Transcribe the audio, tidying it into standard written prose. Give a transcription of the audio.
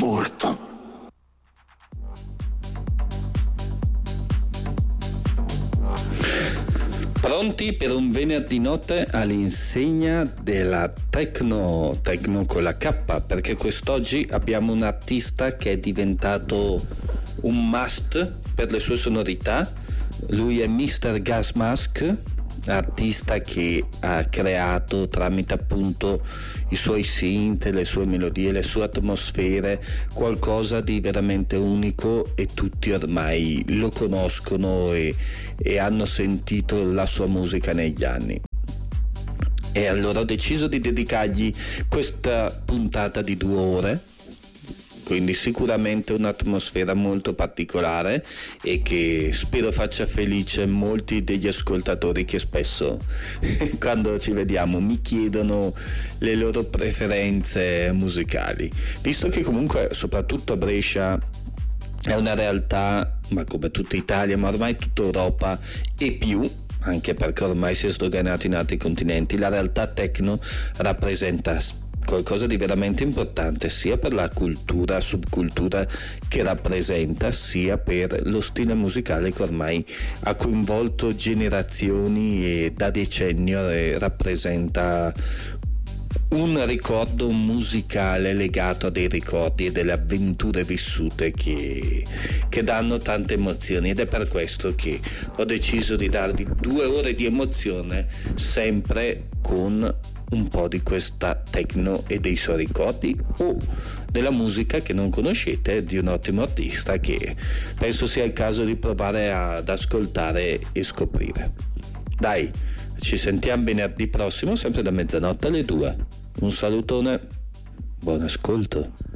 furto. Pronti per un venerdì notte all'insegna della techno con la K, perché quest'oggi abbiamo un artista che è diventato un must per le sue sonorità. Lui è Mr. Gas Mask, artista che ha creato tramite appunto i suoi synth, le sue melodie, le sue atmosfere, qualcosa di veramente unico, e tutti ormai lo conoscono e hanno sentito la sua musica negli anni. E allora ho deciso di dedicargli questa puntata di 2 ore, quindi sicuramente un'atmosfera molto particolare e che spero faccia felice molti degli ascoltatori che spesso quando ci vediamo mi chiedono le loro preferenze musicali, visto che comunque soprattutto a Brescia è una realtà, ma come tutta Italia, ma ormai tutta Europa e più, anche perché ormai si è sdoganato in altri continenti, la realtà techno rappresenta qualcosa di veramente importante sia per la cultura, subcultura che rappresenta, sia per lo stile musicale che ormai ha coinvolto generazioni e da decennio rappresenta un ricordo musicale legato a dei ricordi e delle avventure vissute che danno tante emozioni, ed è per questo che ho deciso di darvi 2 ore di emozione, sempre con un po' di questa techno e dei suoi ricordi, o della musica che non conoscete di un ottimo artista che penso sia il caso di provare ad ascoltare e scoprire. Dai, ci sentiamo venerdì prossimo, sempre da mezzanotte alle 2. Un salutone, buon ascolto.